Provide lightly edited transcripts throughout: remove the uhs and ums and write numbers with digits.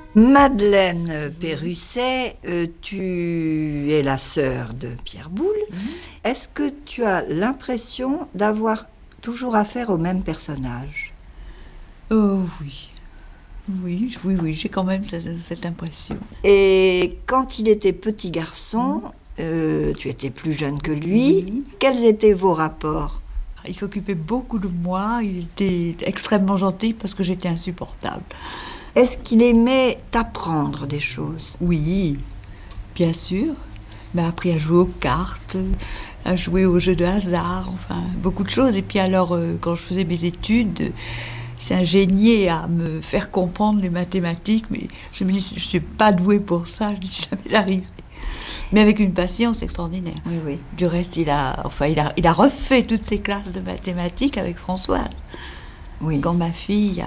Madeleine Perrusset, tu es la sœur de Pierre Boulle. Est-ce que tu as l'impression d'avoir toujours affaire au même personnage? Oh oui. Oui, j'ai quand même cette impression. Et quand il était petit garçon, tu étais plus jeune que lui, Oui. quels étaient vos rapports? Il s'occupait beaucoup de moi, il était extrêmement gentil parce que j'étais insupportable. Est-ce qu'il aimait t'apprendre des choses? Oui, bien sûr. Il m'a appris à jouer aux cartes, à jouer aux jeux de hasard, enfin beaucoup de choses. Et puis alors, quand je faisais mes études, il s'est ingénié à me faire comprendre les mathématiques, mais je me dis, je ne suis pas douée pour ça, je n'y suis jamais arrivée. Mais avec une patience extraordinaire. Oui. Du reste, il a refait toutes ses classes de mathématiques avec Françoise. Oui. Quand ma fille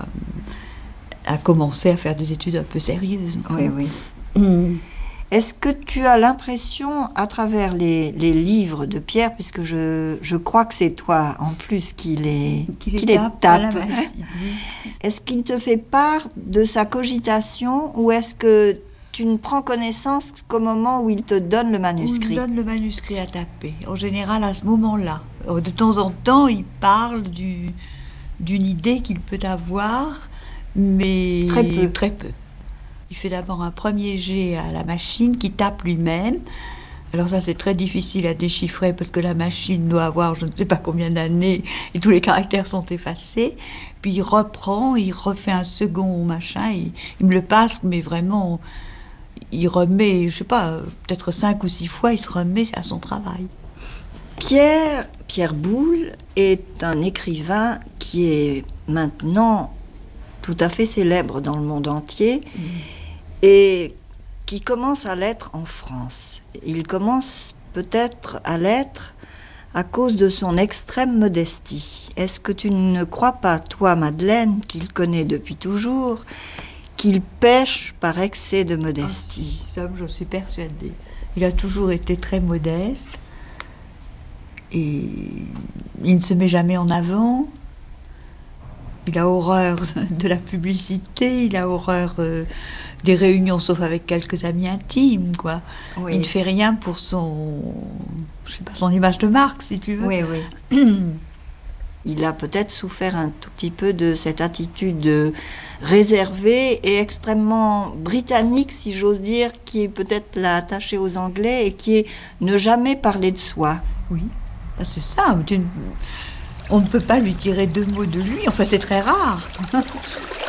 a commencé à faire des études un peu sérieuses. Oui. Est-ce que tu as l'impression, à travers les livres de Pierre, puisque je crois que c'est toi en plus qui les tape, est-ce qu'il te fait part de sa cogitation ou est-ce que tu ne prends connaissance qu'au moment où il te donne le manuscrit? Il donne le manuscrit à taper, en général à ce moment-là. De temps en temps, il parle d'une idée qu'il peut avoir, mais très peu. Il fait d'abord un premier jet à la machine qui tape lui-même. Alors ça, c'est très difficile à déchiffrer parce que la machine doit avoir je ne sais pas combien d'années et tous les caractères sont effacés. Puis il reprend, il refait un second machin, il me le passe, mais vraiment, il remet, je sais pas, peut-être 5 ou 6 fois, il se remet à son travail. Pierre Boulle est un écrivain qui est maintenant tout à fait célèbre dans le monde entier et qui commence à l'être en France. Il commence peut-être à l'être à cause de son extrême modestie. Est-ce que tu ne crois pas, toi, Madeleine, qu'il connaît depuis toujours, qu'il pêche par excès de modestie? Ah, si, ça, j'en suis persuadée. Il a toujours été très modeste et il ne se met jamais en avant. Il a horreur de la publicité, il a horreur des réunions, sauf avec quelques amis intimes, quoi. Oui. Il ne fait rien pour son image de marque, si tu veux. Oui. Il a peut-être souffert un tout petit peu de cette attitude réservée et extrêmement britannique, si j'ose dire, qui peut-être l'a attaché aux Anglais et qui est ne jamais parler de soi. Oui, c'est ça. On ne peut pas lui tirer 2 mots de lui. Enfin, c'est très rare.